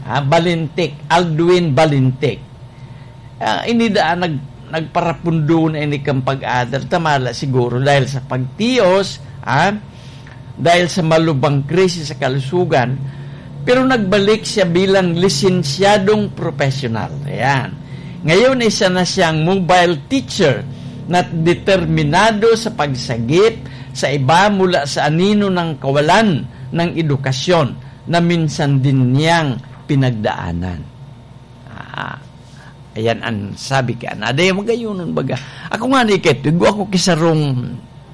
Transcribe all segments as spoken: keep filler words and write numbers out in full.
Ah, Balintik, Aldwin Balintik. Uh, inida nag nagparapundo na ini kang pag-adal tamala siguro dahil sa pagtiyos, ah, dahil sa malubang krisis sa kalusugan, pero nagbalik siya bilang lisensyadong professional. Ayan. Ngayon isa na siyang mobile teacher na determinado sa pagsagip sa iba mula sa anino ng kawalan ng edukasyon na minsan din niyang pinagdaanan. Ah, ayan ang sabi ka na. Aday magayunon baga. Ako nga ni Ket, ako kisarong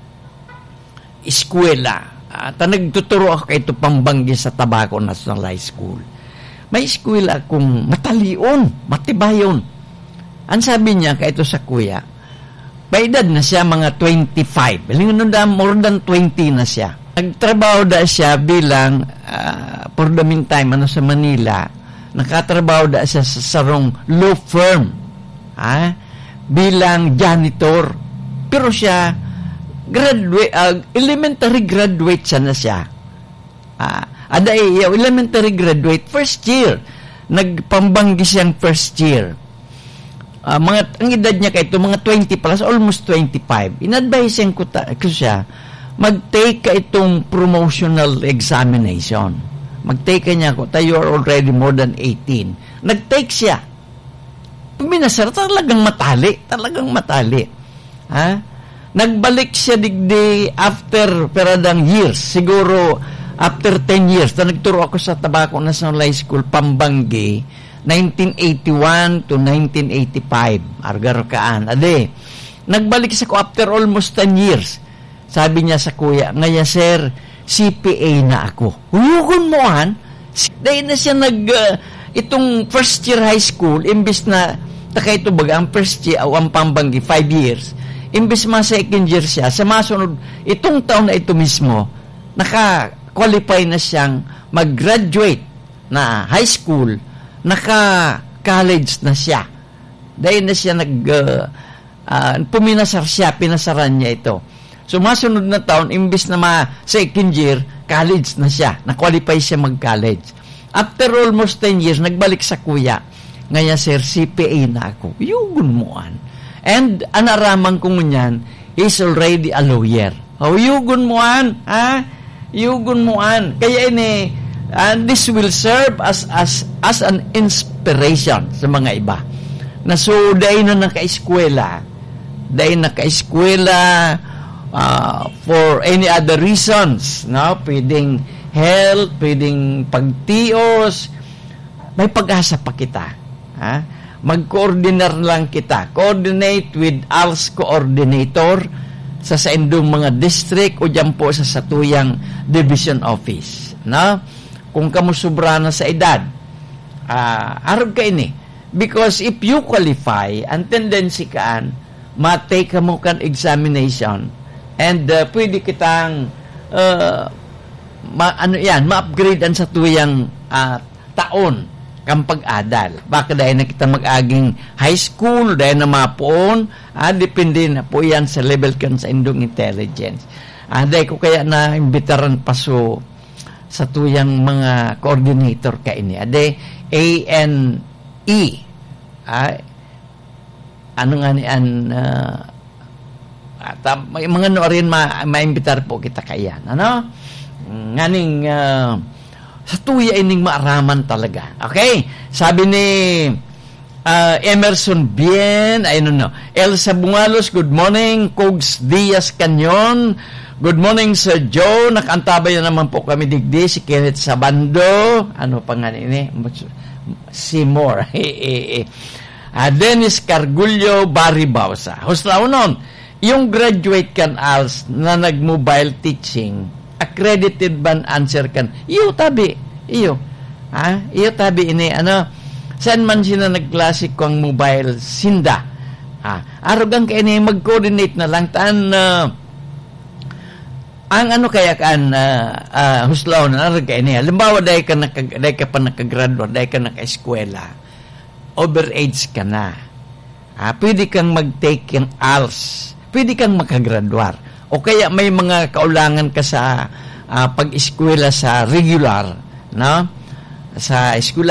eskwela. At uh, nagtuturo ako kay ito pambanggi sa Tabaco National High School. May eskwela akong matalion, matibayon. Ang sabi niya kay ito sa kuya, may edad na siya mga twenty-five. Lingon na more than twenty na siya. Nagtrabaho da siya bilang uh, for the meantime ano sa Manila. Nakatrabaho da siya sa sarong law firm. Ha? Bilang janitor. Pero siya graduate uh, elementary graduate siya na siya. Ah, ada uh, elementary graduate first year. Nagpambanggi siyang first year. Uh, mga ang edad niya kay ito mga twenty plus, almost twenty-five. In-advise ko, ta, ko siya mag-take ka itong promotional examination. Mag-take ka niya ko, tayo are already more than eighteen. Nag-take siya. Puminasar, talagang matali. Talagang matali. Ha? Nagbalik siya digdi after peradang years. Siguro after ten years. Na nagturo ako sa Tabaco National High School, Pambanggi, nineteen eighty-one to nineteen eighty-five. Argar kaan. Ade, nagbalik siya ko after almost ten years. Sabi niya sa kuya, ngaya sir, C P A na ako. Huyugon mo han. Dahil na siya nag, uh, itong first year high school, imbis na, taka ito baga, ang first year, o ang Pambanggi, five years, imbis ma second year siya, sa masunod, itong taon na ito mismo, naka-qualify na siyang mag-graduate na high school, naka-college na siya. Dahil na siya nag, uh, uh, puminasar siya, pinasaran niya ito. So, masunod na taon, imbis na ma-second year, college na siya. Na-qualify siya mag-college. After almost ten years, nagbalik sa kuya. Ngayon, sir, C P A na ako. Yugun mo an. And, anaraman ko ngunyan, he's already a lawyer. Oh, yugun mo an. Ha? Yugun mo an. Kaya ini, and this will serve as, as, as an inspiration sa mga iba. Na so, dahil na naka-eskwela, dahil naka-eskwela, Uh, for any other reasons, no? Pwedeng health, pwedeng pagtios, may pag-asa pa kita. Ha? Mag-coordinar lang kita. Coordinate with A L S coordinator sa sa indong mga district o dyan po sa satuyang division office. No? Kung kamusubra na sa edad, uh, arog ka ini. Because if you qualify, ang tendency kaan, matake mo kan examination, and uh, pwede kitang uh, ma, ano yan, ma-upgrade an sa tuyang uh, taon kang pag-adal. Baka dahil na kita mag-aging high school, dahil na mapoon, ah, depende na po yan sa level kan sa indong intelligence. Ah, dahil ko kaya na imbitaran pa so sa tuyang mga coordinator ka ini. Ade, A N E. Ah, ano nga ni an uh, at uh, may mga no rin ma maimbitar po kita kayan, ano? Nganing uh, sa tuya ining maaraman talaga. Okay? Sabi ni uh, Emerson Bien, ay no no. Elsa Bungalos, good morning. Cogs Diaz Canyon, good morning Sir Joe. Nakantabay na naman po kami digdi si Kenneth Sabando. Ano pa nga ini? Seymour. uh, Dennis Cargullo, Barry Bausa. Huslaw nun. Yung graduate kan A L S na nag-mobile teaching, accredited ban answer kan, iyo tabi, iyo. Ha? Iyo tabi ini, ano, saan man sila nagklase ko ang mobile sinda. Ha? Arugang ka ini, mag-coordinate na lang, taan, uh, ang ano kaya kan, uh, uh, huslaw na, arug ka ini, halimbawa, dahil ka, naka, dahil ka pa nakagraduate, dahil ka naka-eskwela, overage ka na. Ha? Pwede kang mag-take yung A L S, pwede kang makagraduar. O kaya may mga kaulangan ka sa uh, pag-eskwela sa regular, no? Sa eskwela